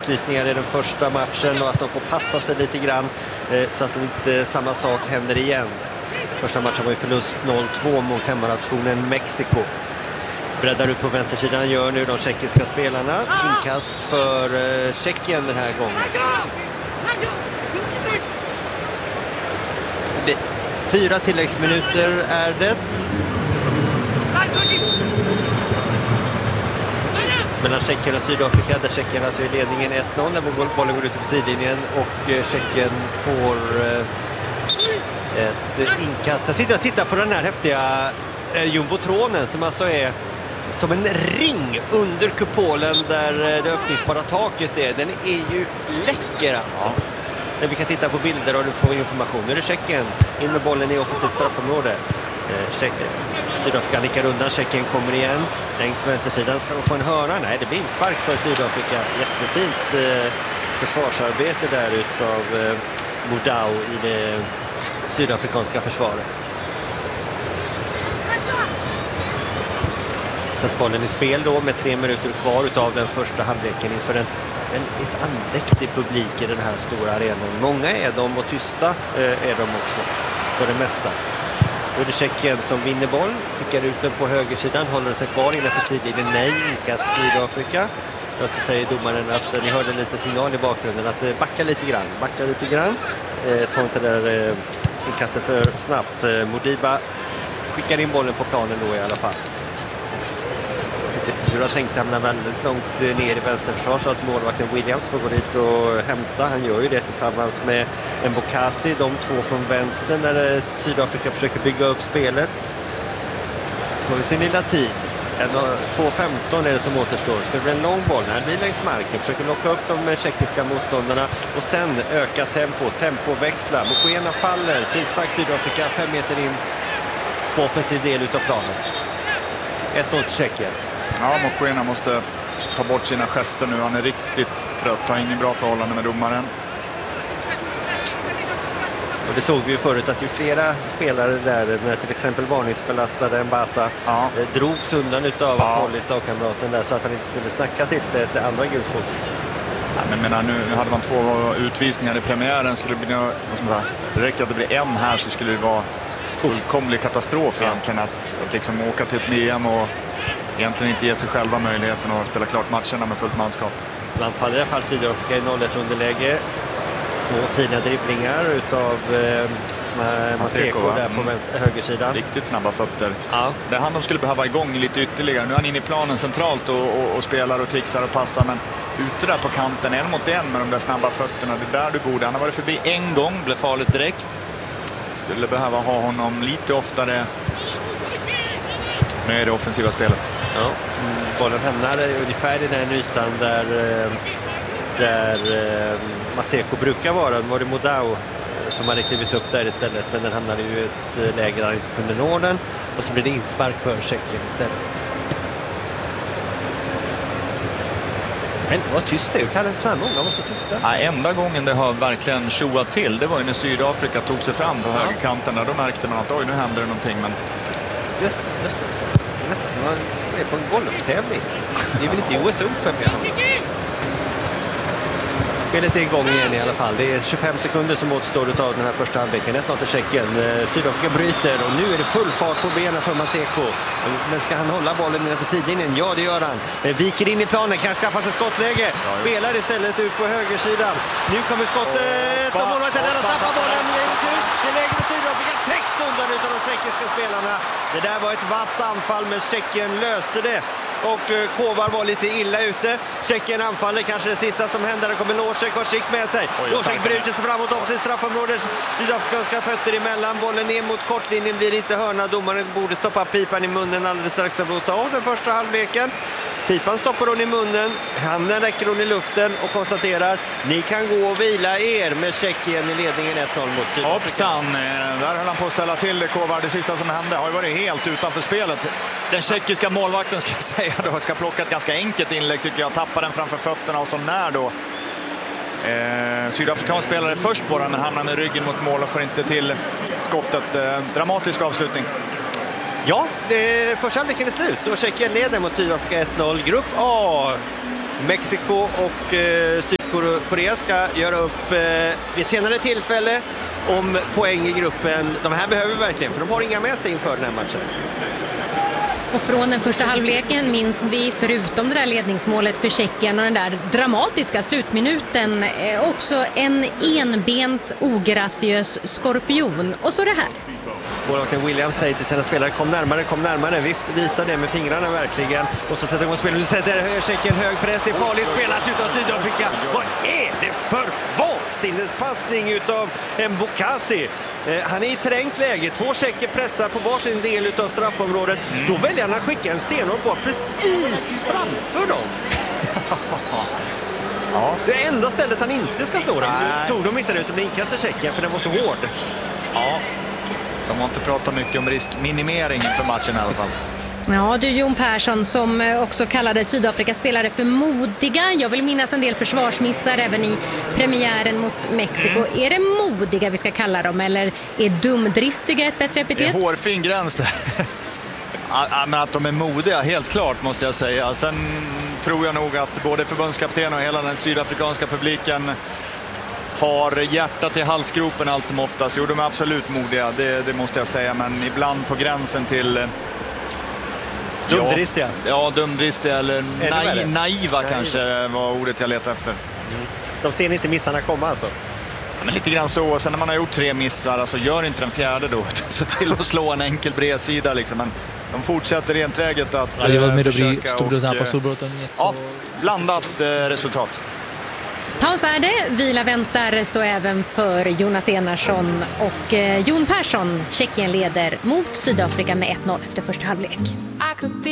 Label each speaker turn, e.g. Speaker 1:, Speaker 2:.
Speaker 1: utvisningar i den första matchen och att de får passa sig lite grann så att inte samma sak händer igen. Första matchen var ju förlust 0-2 mot hemmanationen Mexiko. Breddar ut på vänstersidan gör nu de tjeckiska spelarna. Inkast för Tjeckien den här gången. 4 tilläggsminuter är det. Mellan Tjeckien och Sydafrika, där Tjeckien alltså är ledningen 1-0 när bollen går ut på sidlinjen och Tjeckien får ett inkast. Jag sitter och tittar på den här häftiga jumbotronen som alltså är som en ring under kupolen där det öppningsbara taket är. Den är ju läcker alltså. När vi kan titta på bilder och du får information. Nu är det Tjeckien in med bollen i offensivt straffområde. Sydafrika nickar undan, Tjeckien kommer igen. Längs vänstersidan ska de få en hörna. Nej, det blir inspark för Sydafrika. Jättefint försvarsarbete där utav Modau i det sydafrikanska försvaret. Sen bollen i spel då med 3 minuter kvar utav den första halvleken inför en väldigt andäktig publik i den här stora arenan. Många är de och tysta är de också för det mesta. Då är det Tjeckien som vinner boll, skickar ut den på högersidan, håller sig kvar innanför sidlinjen. Nej, inkast Sydafrika. Och så säger domaren att ni hörde lite signal i bakgrunden att backa lite grann. Ta inte där inkastet för snabbt. Modiba skickar in bollen på planen då i alla fall. Du har tänkt hamna väldigt långt ner i vänsterförsvar så att målvakten Williams får gå dit och hämta. Han gör ju det tillsammans med Mbokasi, de två från vänster när Sydafrika försöker bygga upp spelet. Tar vi sin lilla tid. 2.15 är det som återstår. Så det blir en lång boll. Här blir längs marken. Försöker locka upp de tjeckiska motståndarna och sen öka tempoväxla. Mokoena faller. Frispark Sydafrika 5 meter in på offensiv del utav planen. 1-0 till Tjeckien.
Speaker 2: Ja, Mokoena måste ta bort sina gester nu. Han är riktigt trött. Har ingen bra förhållande med domaren.
Speaker 1: Och det såg vi ju förut att ju flera spelare där, när till exempel varningsbelastade Mbata drogs undan utav Apollis lagkamraten där så att han inte skulle snacka till sig ett andra gult kort.
Speaker 2: Ja, men menar, nu hade man 2 utvisningar i premiären. Skulle det bli, vad ska man säga, det räcker att det blir en här så skulle det vara fullkomlig katastrof egentligen att liksom åka till ett VM och egentligen inte ge sig själva möjligheten att spela klart matcherna med fullt manskap.
Speaker 1: Bland fall i alla fall Sydafrika i 0-1 underläge. Små fina dribblingar utav Maseko där på högersidan.
Speaker 2: Riktigt snabba fötter.
Speaker 1: Ja.
Speaker 2: Det är han de skulle behöva igång lite ytterligare. Nu är han inne i planen centralt och spelar och trixar och passar. Men ute där på kanten, 1-mot-1 med de där snabba fötterna. Det är där du borde. Han har varit förbi en gång, blev farligt direkt. Skulle behöva ha honom lite oftare med det offensiva spelet.
Speaker 1: Ja, bollen hamnar ungefär i den här ytan där Maseko brukar vara. Det var det Modau som hade klivit upp där istället, men den hamnade ju i ett läge där han inte kunde nå den och så blir det inspark för Tjeckien istället. Men vad tyst det är ju, kan det så här många var så tysta?
Speaker 2: Ja, enda gången det har verkligen tjoat till, det var ju när Sydafrika tog sig fram på högerkanten. Då märkte man att oj, nu händer det någonting, men
Speaker 1: just. Det är nästan som man är på en golftävling. Det är väl inte US Open med honom. Spelet är igång igen i alla fall. Det är 25 sekunder som återstår av den här första halvleken. 1-0 till Tjeckien. Sydafrika bryter och nu är det full fart på benen för Maseko. Men ska han hålla bollen innanför sidlinjen? Ja, det gör han. Viker in i planen, kan skaffa sig skottläge. Spelar istället ut på högersidan. Nu kommer skottet och målvakten där och tappar bollen. Det läge med Sydafrika täcks undan utav de tjeckiska spelarna. Det där var ett vasst anfall, men Tjeckien löste det. Och Kovar var lite illa ute. Tjeckien anfaller, kanske det sista som händer. Det kommer Losek och Schick med sig. Losek bryter sig framåt upp till straffområdet. Sydafrikanska fötter emellan. Bollen ner mot kortlinjen, blir inte hörna. Domaren borde stoppa pipan i munnen alldeles strax att blåsa av den första halvleken. Pipan stoppar hon i munnen, handen räcker hon i luften och konstaterar: ni kan gå och vila er, med Tjeckien i ledningen 1-0 mot Sydafrika.
Speaker 2: Hoppsan, där höll han på att ställa till det, Kovar. Det sista som hände har ju varit helt utanför spelet. Den tjeckiska målvakten ska jag säga då ska plocka ett ganska enkelt inlägg tycker jag. Tappar den framför fötterna och så när då Sydafrikansk spelare först på den, men hamnar med ryggen mot mål och får inte till skottet. Dramatisk avslutning.
Speaker 1: Ja, första halvleken är slut och Tjeckien leder mot Sydafrika 1-0. Grupp A, Mexiko och Sydafrika. Korea ska göra upp vid ett senare tillfälle om poäng i gruppen. De här behöver vi verkligen, för de har inga med sig inför den här matchen.
Speaker 3: Och från den första halvleken minns vi, förutom det där ledningsmålet för Tjeckien och den där dramatiska slutminuten, också en enbent ograciös skorpion. Och så det här.
Speaker 1: Målvakten Williams säger till sina spelare, kom närmare. Visar det med fingrarna verkligen. Och så sätter igång spelet. Nu sätter Tjeckien hög press. Det är farligt spelat utav Sydafrika. Vad är det för vansinnespassning utav Mbokasi? Han är i trängt läge. 2 tjecker pressar på varsin del utav straffområdet. Då väljer han att skicka en stenhård boll precis framför dem. Ja. Det enda stället han inte ska slå dem. Nu tog de inte det, utan det inkast för Tjeckien, för den var så hård.
Speaker 2: Ja. De har inte pratat mycket om riskminimering inför matchen i alla fall.
Speaker 3: Ja, du Jon Persson som också kallade Sydafrikas spelare för modiga. Jag vill minnas en del försvarsmissar även i premiären mot Mexiko. Är det modiga vi ska kalla dem, eller är dumdristiga ett bättre epitet?
Speaker 2: Det är hårfin gräns där. Men att de är modiga, helt klart måste jag säga. Sen tror jag nog att både förbundskapten och hela den sydafrikanska publiken har hjärtat i halsgropen allt som oftast. Jo, de är absolut modiga, det måste jag säga. Men ibland på gränsen till...
Speaker 1: Dumdristiga?
Speaker 2: Ja, dumdristiga eller naiva kanske var ordet jag letade efter.
Speaker 1: De ser inte missarna komma alltså?
Speaker 2: Ja, men lite grann så. Sen när man har gjort 3 missar, alltså gör inte den fjärde då. Så till att slå en enkel bredsida liksom. Men de fortsätter enträget att försöka och... blandat resultat.
Speaker 3: Paus är det, vila väntar så även för Jonas Enarsson och Jon Persson. Tjeckien leder mot Sydafrika med 1-0 efter första halvlek.